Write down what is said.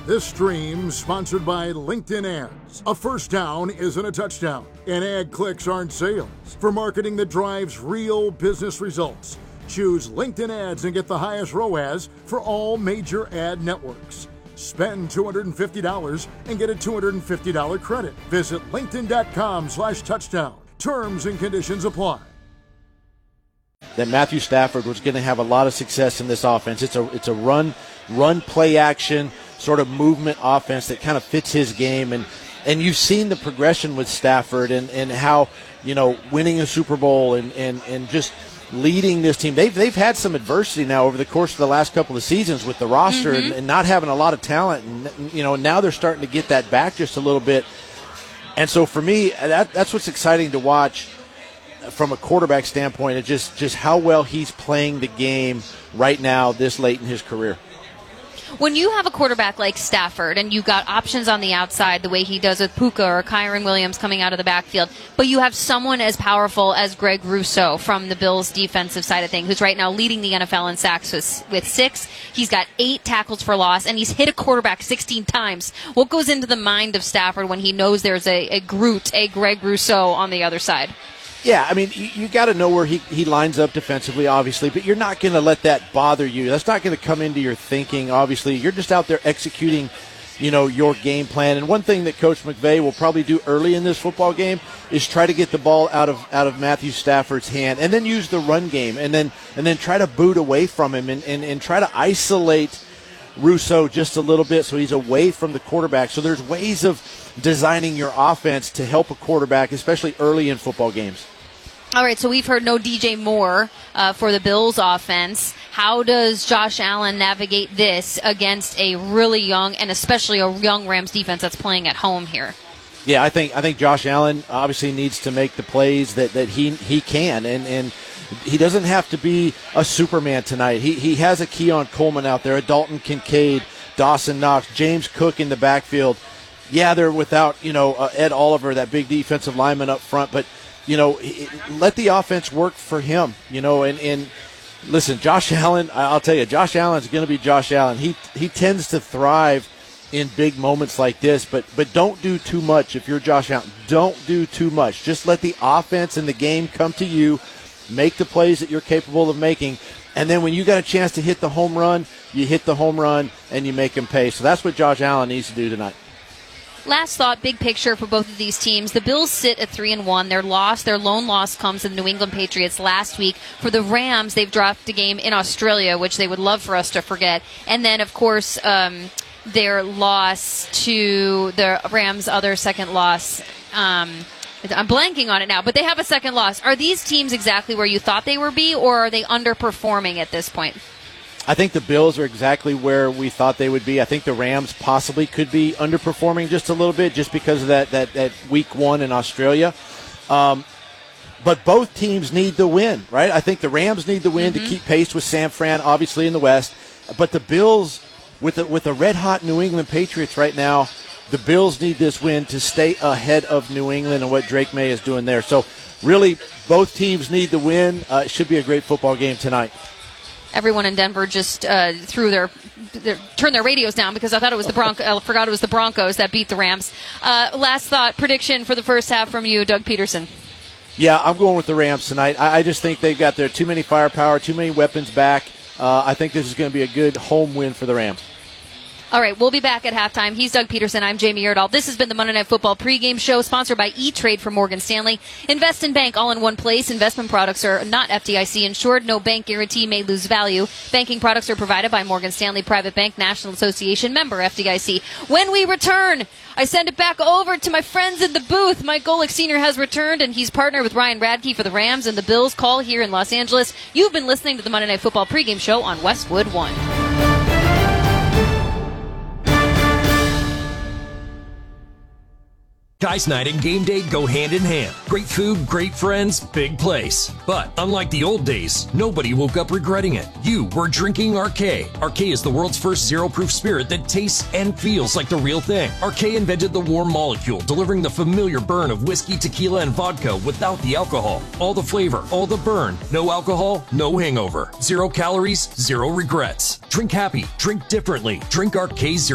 This stream sponsored by LinkedIn Ads. A first down isn't a touchdown, and ad clicks aren't sales. For marketing that drives real business results, choose LinkedIn Ads and get the highest ROAS for all major ad networks. Spend $250 and get a $250 credit. Visit linkedin.com/touchdown. Terms and conditions apply. That Matthew Stafford was going to have a lot of success in this offense. It's a run play action sort of movement offense that kind of fits his game, and you've seen the progression with Stafford and how, you know, winning a Super Bowl and just leading this team. They've had some adversity now over the course of the last couple of seasons with the roster and not having a lot of talent, and you know, now they're starting to get that back just a little bit. And so for me, that's what's exciting to watch from a quarterback standpoint, is just how well he's playing the game right now this late in his career. When you have a quarterback like Stafford and you got options on the outside the way he does with Puka or Kyren Williams coming out of the backfield, but you have someone as powerful as Greg Rousseau from the Bills' defensive side of things, who's right now leading the NFL in sacks with 6. He's got 8 tackles for loss, and he's hit a quarterback 16 times. What goes into the mind of Stafford when he knows there's a Greg Rousseau on the other side? Yeah, I mean, you got to know where he lines up defensively, obviously, but you're not going to let that bother you. That's not going to come into your thinking, obviously. You're just out there executing, you know, your game plan. And one thing that Coach McVay will probably do early in this football game is try to get the ball out of Matthew Stafford's hand, and then use the run game, and then try to boot away from him and try to isolate Rousseau just a little bit so he's away from the quarterback. So there's ways of designing your offense to help a quarterback, especially early in football games. All right, so we've heard no DJ Moore for the Bills offense. How does Josh Allen navigate this against a really young, and especially a young Rams defense that's playing at home here? Yeah, I think Josh Allen obviously needs to make the plays that he can, and he doesn't have to be a Superman tonight. He has a Keon Coleman out there, a Dalton Kincaid, Dawson Knox, James Cook in the backfield. Yeah, they're without, you know, Ed Oliver, that big defensive lineman up front, but you know, let the offense work for him, you know, and listen, Josh Allen, I'll tell you, Josh Allen's going to be Josh Allen. He tends to thrive in big moments like this, but don't do too much if you're Josh Allen. Don't do too much. Just let the offense and the game come to you, make the plays that you're capable of making, and then when you got a chance to hit the home run, you hit the home run and you make him pay. So that's what Josh Allen needs to do tonight. Last thought, big picture for both of these teams. The Bills sit at 3-1. Their lone loss comes to the New England Patriots last week. For the Rams, they've dropped a game in Australia, which they would love for us to forget. And then, of course, their loss to the Rams' other second loss. I'm blanking on it now, but they have a second loss. Are these teams exactly where you thought they would be, or are they underperforming at this point? I think the Bills are exactly where we thought they would be. I think the Rams possibly could be underperforming just a little bit just because of that week 1 in Australia. But both teams need the win, right? I think the Rams need the win to keep pace with San Fran, obviously, in the West. But the Bills, with the red-hot New England Patriots right now, the Bills need this win to stay ahead of New England and what Drake May is doing there. So really, both teams need the win. It should be a great football game tonight. Everyone in Denver just turned their radios down because I thought it was I forgot it was the Broncos that beat the Rams. Last thought, prediction for the first half from you, Doug Peterson. Yeah, I'm going with the Rams tonight. I just think they've got too many firepower, too many weapons back. I think this is going to be a good home win for the Rams. All right, we'll be back at halftime. He's Doug Peterson. I'm Jamie Erdahl. This has been the Monday Night Football pregame show, sponsored by E-Trade from Morgan Stanley. Invest in bank all in one place. Investment products are not FDIC insured. No bank guarantee may lose value. Banking products are provided by Morgan Stanley Private Bank National Association, member FDIC. When we return, I send it back over to my friends in the booth. Mike Golick Sr. has returned, and he's partnered with Ryan Radke for the Rams and the Bills call here in Los Angeles. You've been listening to the Monday Night Football pregame show on Westwood One. Guys night and game day go hand in hand. Great food, great friends, big place. But unlike the old days, nobody woke up regretting it. You were drinking Arqué. Arqué is the world's first zero-proof spirit that tastes and feels like the real thing. Arqué invented the warm molecule, delivering the familiar burn of whiskey, tequila, and vodka without the alcohol. All the flavor, all the burn. No alcohol, no hangover. 0 calories, 0 regrets. Drink happy. Drink differently. Drink Arqué 0.